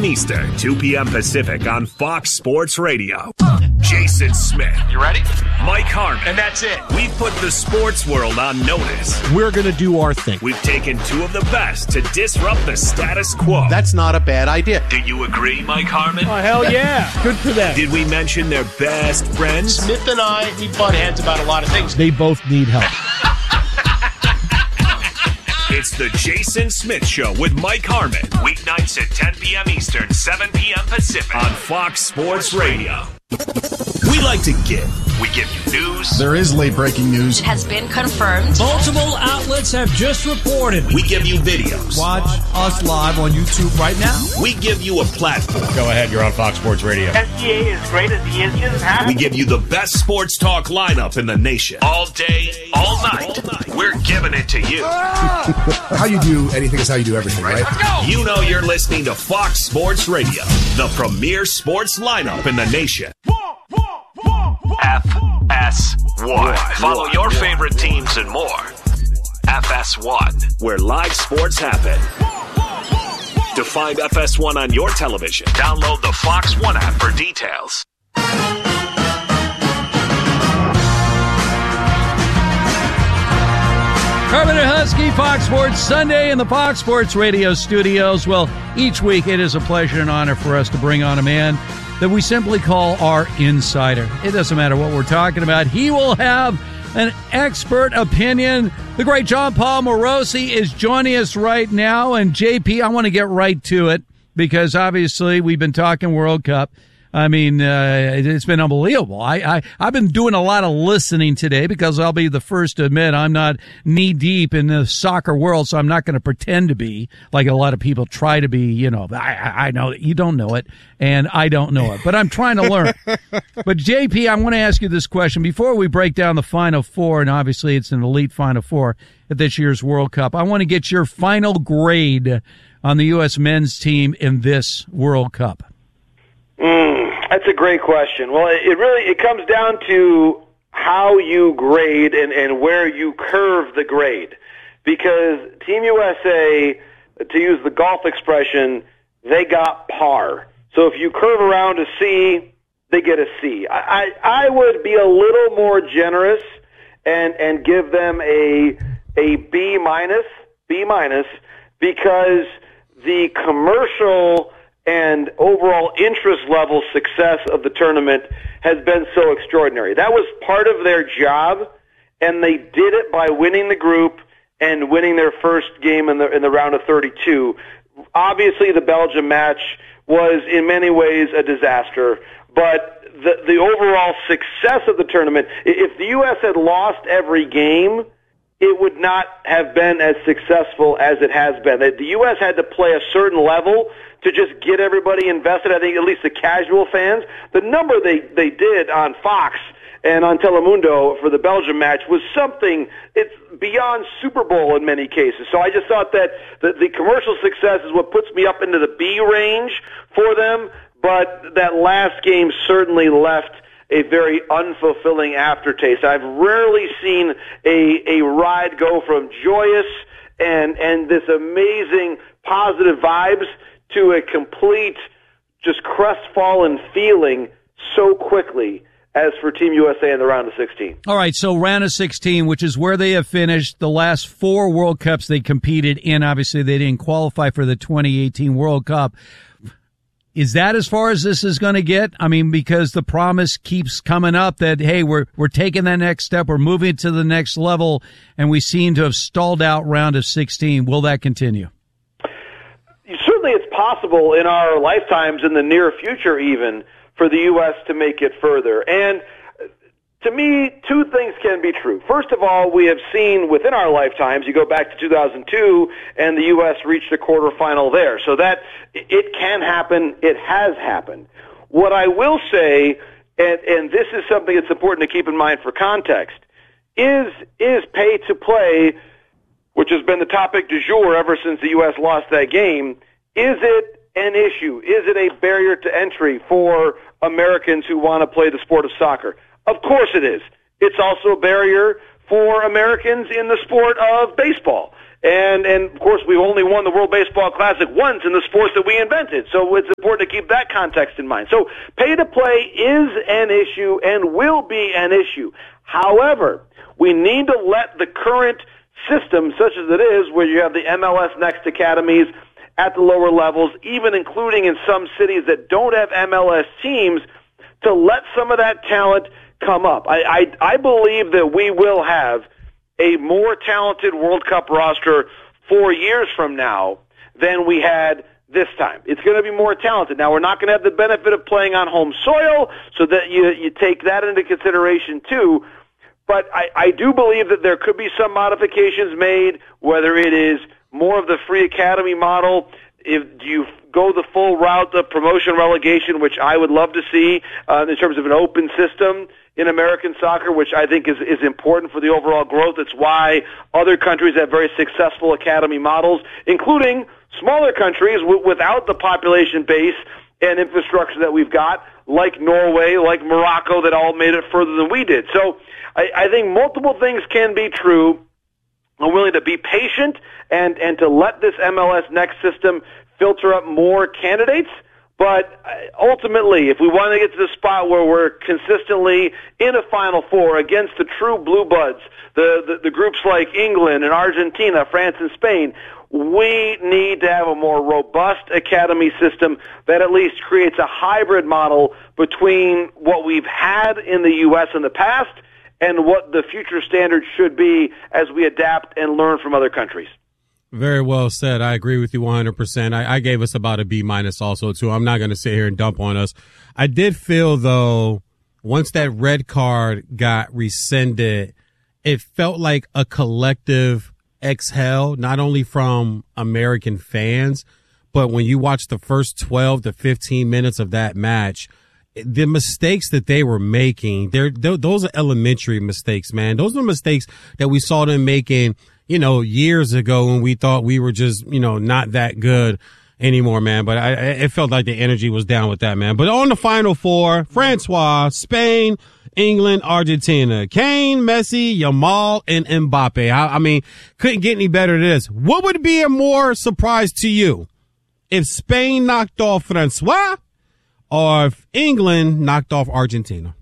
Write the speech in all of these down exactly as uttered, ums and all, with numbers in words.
Eastern, two p.m. Pacific on Fox Sports Radio. Jason Smith. You ready? Mike Harmon. And that's it. We've put the sports world on notice. We're going to do our thing. We've taken two of the best to disrupt the status quo. That's not a bad idea. Do you agree, Mike Harmon? Oh, hell yeah. Good for them. Did we mention their best friends? Smith and I, we butt heads about a lot of things. They both need help. It's the Jason Smith Show with Mike Harmon. Weeknights at ten p.m. Eastern, seven p.m. Pacific on Fox Sports Radio. We like to give. We give you news. There is late-breaking news. It has been confirmed. Multiple outlets have just reported. We give you videos. Watch us live on YouTube right now. We give you a platform. Go ahead, you're on Fox Sports Radio. S G A is great as he is. He doesn't have We give you the best sports talk lineup in the nation. All day, all night. All night. We're giving it to you. How you do anything is how you do everything, right? Let's go! You know you're listening to Fox Sports Radio, the premier sports lineup in the nation. F S one. Follow your favorite teams and more. F S one, where live sports happen. To find F S one on your television, download the Fox One app for details. Harmon and Husky, Fox Sports Sunday in the Fox Sports Radio studios. Well, each week it is a pleasure and honor for us to bring on a man that we simply call our insider. It doesn't matter what we're talking about. He will have an expert opinion. The great John Paul Morosi is joining us right now. And J P, I want to get right to it because obviously we've been talking World Cup. I mean, uh, it's been unbelievable. I, I, I've been doing a lot of listening today because I'll be the first to admit I'm not knee deep in the soccer world, so I'm not going to pretend to be like a lot of people try to be. You know, I, I know that you don't know it and I don't know it, but I'm trying to learn. But J P, I want to ask you this question before we break down the Final Four, and obviously it's an elite Final Four at this year's World Cup. I want to get your final grade on the U S men's team in this World Cup. Mm, that's a great question. Well, it really it comes down to how you grade and, and where you curve the grade. Because Team U S A, to use the golf expression, they got par. So if you curve around a C, they get a C. I, I, I would be a little more generous and, and give them a a B minus, B minus, because the commercial and overall interest level success of the tournament has been so extraordinary. That was part of their job, and they did it by winning the group and winning their first game in the in the round of thirty-two. Obviously, the Belgium match was in many ways a disaster, but the the overall success of the tournament, if the U S had lost every game, it would not have been as successful as it has been. The U S had to play a certain level to just get everybody invested. I think at least the casual fans. The number they, they did on Fox and on Telemundo for the Belgium match was something, it's beyond Super Bowl in many cases. So I just thought that the, the commercial success is what puts me up into the B range for them, but that last game certainly left a very unfulfilling aftertaste. I've rarely seen a, a ride go from joyous and, and this amazing positive vibes to a complete, just crestfallen feeling so quickly as for Team U S A in the round of sixteen. All right, so round of sixteen, which is where they have finished the last four World Cups they competed in. Obviously, they didn't qualify for the twenty eighteen World Cup. Is that as far as this is going to get? I mean, because the promise keeps coming up that, hey, we're we're taking that next step, we're moving to the next level, and we seem to have stalled out round of sixteen. Will that continue? Certainly it's possible in our lifetimes, in the near future even, for the U S to make it further. And to me, two things can be true. First of all, we have seen within our lifetimes, you go back to two thousand two, and the U S reached a quarterfinal there. So that, it can happen, it has happened. What I will say, and, and this is something that's important to keep in mind for context, is, is pay to play, which has been the topic du jour ever since the U S lost that game, is it an issue? Is it a barrier to entry for Americans who want to play the sport of soccer? Of course it is. It's also a barrier for Americans in the sport of baseball. And, and of course, we've only won the World Baseball Classic once in the sport that we invented. So it's important to keep that context in mind. So pay-to-play is an issue and will be an issue. However, we need to let the current system, such as it is, where you have the M L S Next academies at the lower levels, even including in some cities that don't have M L S teams, to let some of that talent come up. I, I, I believe that we will have a more talented World Cup roster four years from now than we had this time. It's going to be more talented. Now, we're not going to have the benefit of playing on home soil, so that you, you take that into consideration too. But I, I do believe that there could be some modifications made, whether it is more of the free academy model, if you go the full route of promotion relegation, which I would love to see uh, in terms of an open system in American soccer, which I think is, is important for the overall growth. It's why other countries have very successful academy models, including smaller countries w- without the population base and infrastructure that we've got, like Norway, like Morocco, that all made it further than we did. So I, I think multiple things can be true. I'm willing to be patient and, and to let this M L S Next system filter up more candidates. But ultimately, if we want to get to the spot where we're consistently in a Final Four against the true blue bloods, the, the, the groups like England and Argentina, France and Spain, we need to have a more robust academy system that at least creates a hybrid model between what we've had in the U S in the past and what the future standards should be as we adapt and learn from other countries. Very well said. I agree with you one hundred percent. I, I gave us about a B minus also, too. I'm not going to sit here and dump on us. I did feel, though, once that red card got rescinded, it felt like a collective exhale, not only from American fans, but when you watch the first twelve to fifteen minutes of that match, the mistakes that they were making, they're, they're, those are elementary mistakes, man. Those are mistakes that we saw them making, you know, years ago when we thought we were just, you know, not that good anymore, man. But I, it felt like the energy was down with that, man. But on the Final Four, Francois, Spain, England, Argentina, Kane, Messi, Yamal, and Mbappe. I, I mean, couldn't get any better than this. What would be a more surprise to you if Spain knocked off Francois or if England knocked off Argentina?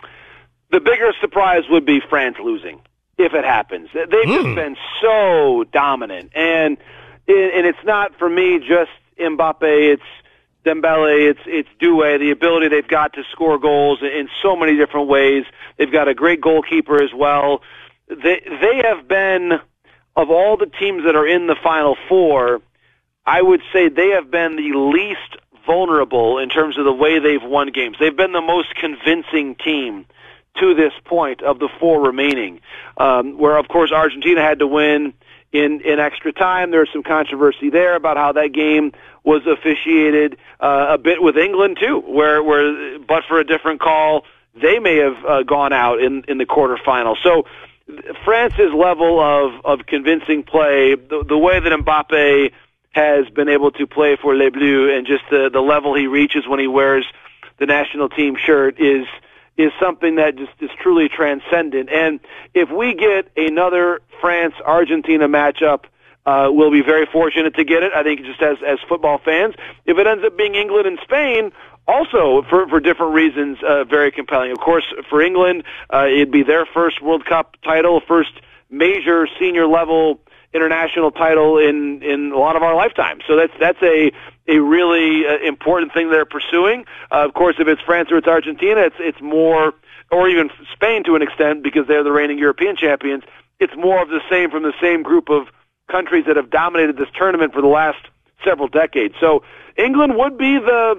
The bigger surprise would be France losing, if it happens. They've mm. just been so dominant. And and it's not, for me, just Mbappe, it's Dembele, it's it's Doué, the ability they've got to score goals in so many different ways. They've got a great goalkeeper as well. They they have been, of all the teams that are in the Final Four, I would say they have been the least vulnerable in terms of the way they've won games. They've been the most convincing team to this point of the four remaining, um, where, of course, Argentina had to win in, in extra time. There was some controversy there about how that game was officiated, uh, a bit with England, too, where, where but for a different call, they may have uh, gone out in, in the quarterfinals. So France's level of, of convincing play, the, the way that Mbappe has been able to play for Les Bleus and just the, the level he reaches when he wears the national team shirt is is something that just is truly transcendent. And if we get another France-Argentina matchup, uh, we'll be very fortunate to get it, I think, just as, as football fans. If it ends up being England and Spain, also for, for different reasons, uh, very compelling. Of course, for England, uh, it'd be their first World Cup title, first major senior-level international title in, in a lot of our lifetime. So that's that's a a really uh, important thing they're pursuing. Uh, of course, if it's France or it's Argentina, it's it's more, or even Spain to an extent, because they're the reigning European champions. It's more of the same from the same group of countries that have dominated this tournament for the last several decades. So England would be the,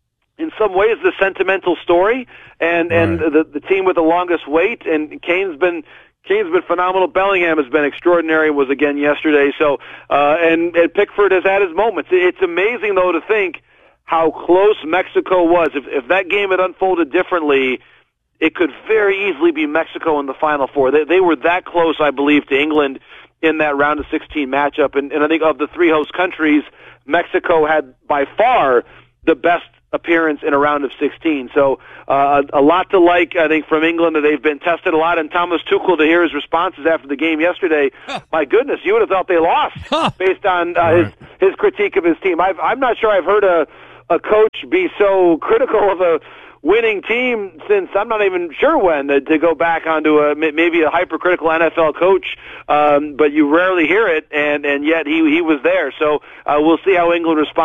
in some ways, the sentimental story, and right. and the the team with the longest wait. And Kane's been. Kane's been phenomenal. Bellingham has been extraordinary, was again yesterday. So, uh, and, and Pickford has had his moments. It's amazing, though, to think how close Mexico was. If, if that game had unfolded differently, it could very easily be Mexico in the Final Four. They, they were that close, I believe, to England in that round of sixteen matchup. And, and I think of the three host countries, Mexico had by far the best appearance in a round of sixteen. So uh, a lot to like, I think, from England. That they've been tested a lot. And Thomas Tuchel, to hear his responses after the game yesterday, huh. my goodness, you would have thought they lost huh. based on uh, right. his his critique of his team. I've, I'm not sure I've heard a a coach be so critical of a winning team since I'm not even sure when, uh, to go back onto a maybe a hypercritical N F L coach, um, but you rarely hear it, and and yet he he was there. So uh, we'll see how England responds.